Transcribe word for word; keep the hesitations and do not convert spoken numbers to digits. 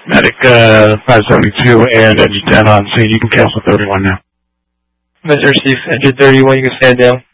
Medic uh, five seventy-two and engine ten on scene. You can cancel thirty-one now. Mister Steve, engine thirty-one, you can stand down.